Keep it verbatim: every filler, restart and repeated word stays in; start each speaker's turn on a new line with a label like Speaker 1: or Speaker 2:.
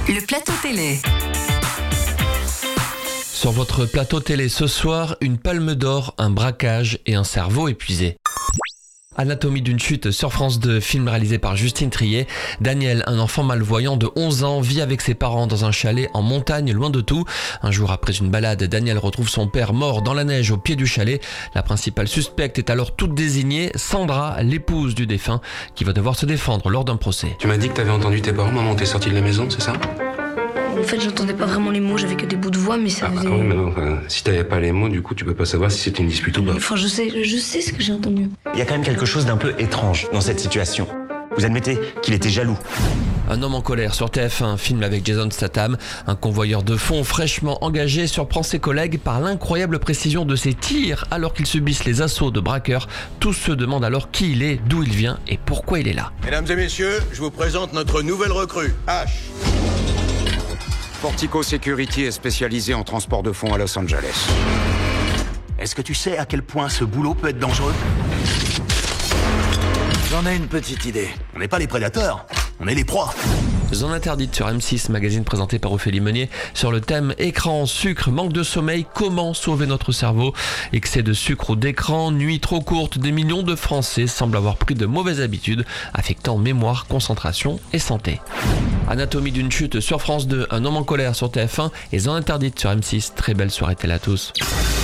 Speaker 1: Le plateau télé.
Speaker 2: Sur votre plateau télé ce soir, une palme d'or, un braquage et un cerveau épuisé. Anatomie d'une chute sur France deux, film réalisé par Justine Triet. Daniel, un enfant malvoyant de onze ans, vit avec ses parents dans un chalet en montagne, loin de tout. Un jour après une balade, Daniel retrouve son père mort dans la neige au pied du chalet. La principale suspecte est alors toute désignée, Sandra, l'épouse du défunt, qui va devoir se défendre lors d'un procès.
Speaker 3: Tu m'as dit que t'avais entendu tes parents, maman, t'es sortie de la maison, c'est ça?
Speaker 4: En fait, j'entendais pas vraiment les mots, j'avais que des bouts de voix, mais ça
Speaker 3: Ah bah
Speaker 4: faisait...
Speaker 3: oui, mais non, enfin, si t'avais pas les mots, du coup, tu peux pas savoir si c'était une dispute ou pas.
Speaker 4: Enfin, je sais, je sais ce que j'ai entendu.
Speaker 5: Il y a quand même quelque chose d'un peu étrange dans cette situation. Vous admettez qu'il était jaloux.
Speaker 2: Un homme en colère sur T F un, film avec Jason Statham. Un convoyeur de fonds fraîchement engagé surprend ses collègues par l'incroyable précision de ses tirs alors qu'ils subissent les assauts de braqueurs. Tous se demandent alors qui il est, d'où il vient et pourquoi il est là.
Speaker 6: Mesdames et messieurs, je vous présente notre nouvelle recrue, H.
Speaker 7: Portico Security est spécialisé en transport de fonds à Los Angeles.
Speaker 8: Est-ce que tu sais à quel point ce boulot peut être dangereux?
Speaker 9: J'en ai une petite idée.
Speaker 8: On n'est pas les prédateurs, on est les proies.
Speaker 2: Zone interdite sur M six, magazine présenté par Ophélie Meunier, sur le thème écran, sucre, manque de sommeil, comment sauver notre cerveau. Excès de sucre ou d'écran, nuit trop courte, des millions de Français semblent avoir pris de mauvaises habitudes, affectant mémoire, concentration et santé. Anatomie d'une chute sur France deux, un homme en colère sur T F un et Zone interdite sur M six. Très belle soirée télé à tous.